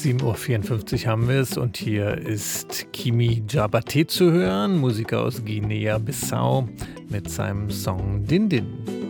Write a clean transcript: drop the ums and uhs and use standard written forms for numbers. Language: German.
7:54 Uhr haben wir es und hier ist Kimi Diabaté zu hören, Musiker aus Guinea-Bissau mit seinem Song Din Din.